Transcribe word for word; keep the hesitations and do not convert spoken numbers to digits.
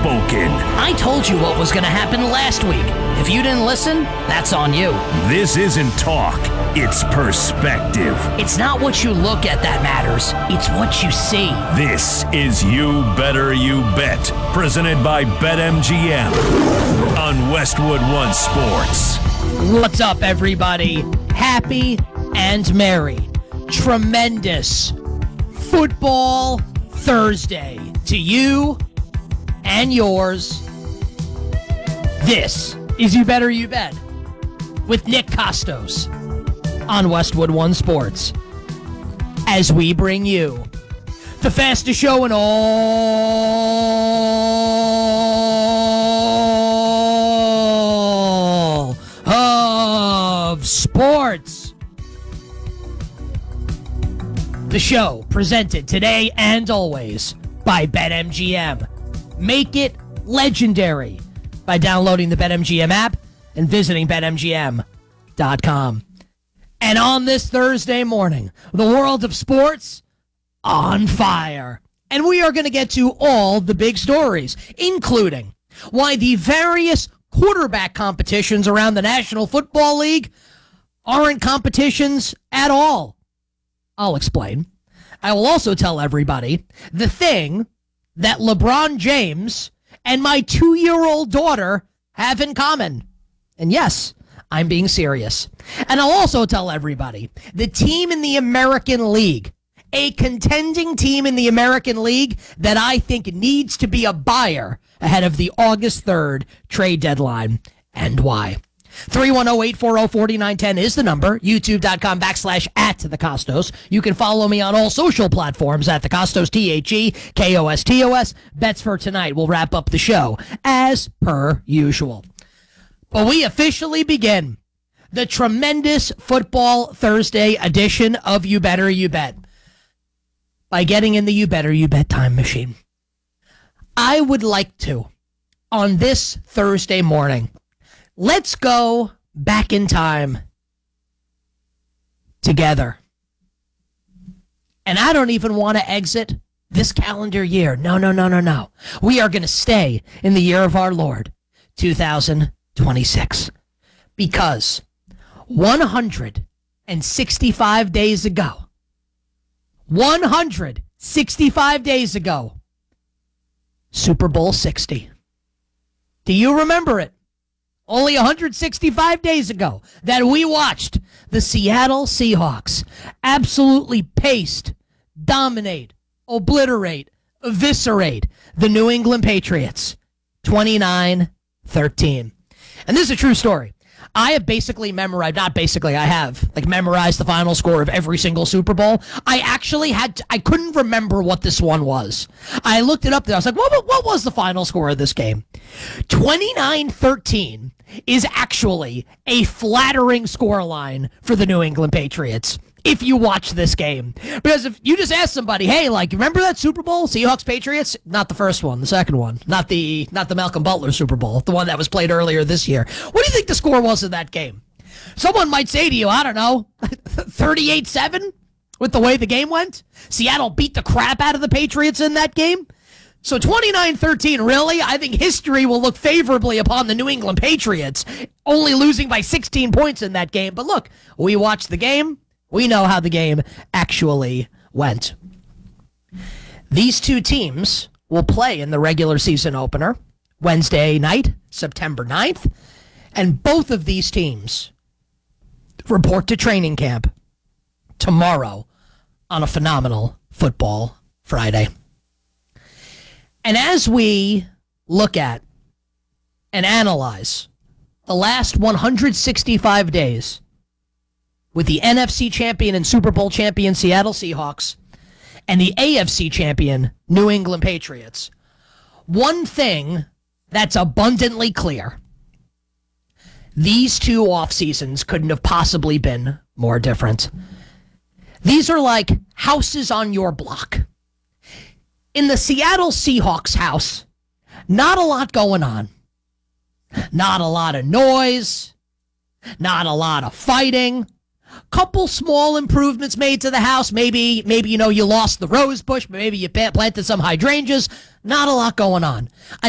spoken. I told you what was going to happen last week. If you didn't listen, that's on you. This isn't talk, it's perspective. It's not what you look at that matters. It's what you see. This is You Better You Bet, presented by BetMGM on Westwood One Sports. What's up, everybody? Happy and merry. Tremendous Football Thursday to you and yours. This is You Better You Bet with Nick Costos on Westwood One Sports, as we bring you the fastest show in all of sports. The show presented today and always by BetMGM. Make it legendary by downloading the BetMGM app and visiting Bet M G M dot com. And on this Thursday morning, the world of sports on fire. And we are going to get to all the big stories, including why the various quarterback competitions around the National Football League aren't competitions at all. I'll explain. I will also tell everybody the thing that LeBron James and my two-year-old daughter have in common. And yes, I'm being serious. And I'll also tell everybody the team in the American League, a contending team in the American League that I think needs to be a buyer ahead of the August third trade deadline, and why. three one zero, eight four zero, four nine one zero is the number. YouTube.com backslash at the Costos. You can follow me on all social platforms at the Costos, T H E K O S T O S. Bets for tonight will wrap up the show as per usual. But we officially begin the tremendous Football Thursday edition of You Better You Bet by getting in the You Better You Bet time machine. I would like to, on this Thursday morning, let's go back in time together. And I don't even want to exit this calendar year. No, no, no, no, no. We are going to stay in the year of our Lord, two thousand twenty-six. Because one hundred sixty-five days ago, one hundred sixty-five days ago, Super Bowl sixty. Do you remember it? Only one hundred sixty-five days ago that we watched the Seattle Seahawks absolutely paste, dominate, obliterate, eviscerate the New England Patriots twenty-nine thirteen. And this is a true story. I have basically memorized, not basically, I have like memorized the final score of every single Super Bowl. I actually had, to, I couldn't remember what this one was. I looked it up there. I was like, what, what was the final score of this game? twenty-nine thirteen is actually a flattering scoreline for the New England Patriots if you watch this game. Because if you just ask somebody, hey, like, remember that Super Bowl, Seahawks Patriots? Not the first one, the second one. Not the not the Malcolm Butler Super Bowl, the one that was played earlier this year. What do you think the score was in that game? Someone might say to you, I don't know, thirty-eight seven with the way the game went? Seattle beat the crap out of the Patriots in that game? So twenty-nine thirteen, really? I think history will look favorably upon the New England Patriots, only losing by sixteen points in that game. But look, we watched the game. We know how the game actually went. These two teams will play in the regular season opener Wednesday night, September ninth, and both of these teams report to training camp tomorrow on a phenomenal Football Friday. And as we look at and analyze the last one hundred sixty-five days with the N F C champion and Super Bowl champion Seattle Seahawks and the A F C champion New England Patriots, one thing that's abundantly clear: these two off seasons couldn't have possibly been more different. These are like houses on your block. In the Seattle Seahawks house, not a lot going on. Not a lot of noise. Not a lot of fighting. Couple small improvements made to the house. Maybe, maybe you know, you lost the rose bush, but maybe you planted some hydrangeas. Not a lot going on.